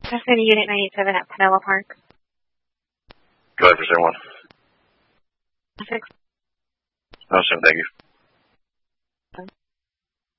Cessna Unit 97 at Pinella Park. Go ahead for 01. 6. No, sir, thank you.